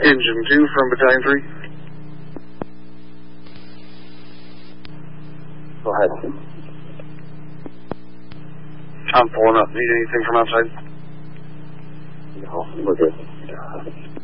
Engine 2 from Battalion 3. Go ahead. I'm pulling up. Need anything from outside? No, we're good.